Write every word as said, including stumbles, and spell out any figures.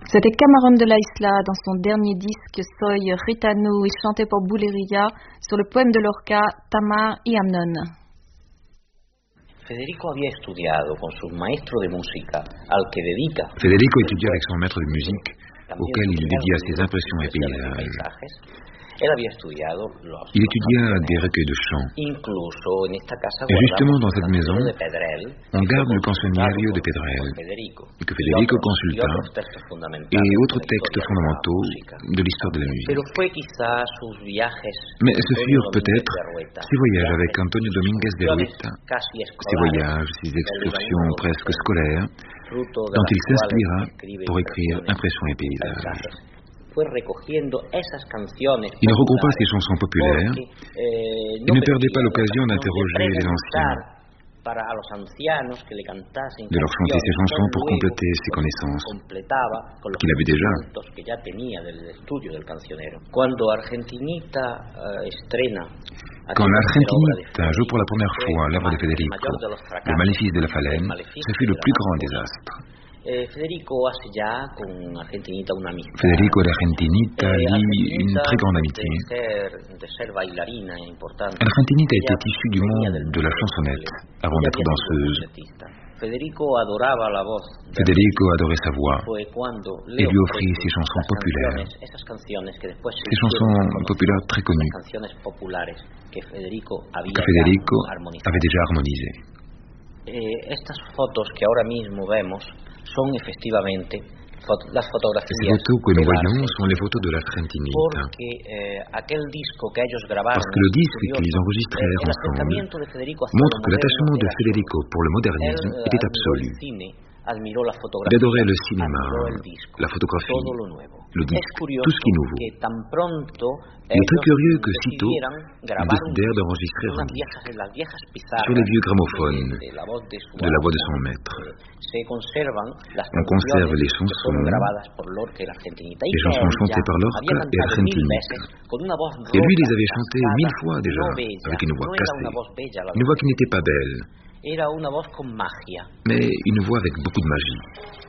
C'était Camarón de la Isla dans son dernier disque Soy Gitano et chanté por Bulería sur le poème de Lorca Tamar y Amnon. Federico había estudiado con su maestro de música, al que dedica. Federico étudia avec son maître de musique, auquel il dédia ses impressions et paysages. Il étudia des recueils de chants. Et justement dans cette maison, on garde le cancionniero de Pedrell, que Federico consulta, et autres textes fondamentaux de l'histoire de la musique. Mais ce furent peut-être ses voyages avec Antonio Domínguez de Ruita, ses voyages, ses excursions presque scolaires, dont il s'inspira pour écrire Impressions et paysages. Il regroupa ses chansons populaires et ne perdait pas l'occasion d'interroger les anciens, de leur chanter ses chansons pour compléter ses connaissances qu'il avait déjà. Quand l'Argentinita joue pour la première fois l'œuvre de Federico, le Maléfice de la Phalène, ce fut le plus grand désastre. Federico et l'Argentinita lient une très grande amitié. L'Argentinita était issue du monde de la chansonnette avant d'être danseuse. Federico adorait sa voix et lui offrit ses chansons populaires, ces chansons populaires très connues que Federico avait déjà harmonisées. Estas fotos que ahora mismo vemos son efectivamente las fotografías. Ces photos que nous voyons sont les photos de l'Argentinita. Parce que le disque qu'ils enregistrèrent ensemble montre que l'attachement de Federico pour le modernisme était absolu. Il adorait le cinéma, la photographie, le disque, tout ce qui est nouveau. Il est très curieux que sitôt, ils décidèrent d'enregistrer un disque sur les vieux gramophones de la voix de son maître. On conserve les chansons, les chansons chantées par Lorca et Argentinita. Et lui les avait chantées mille fois déjà, avec une voix cassée, une voix qui n'était pas belle, mais une voix avec beaucoup de magie.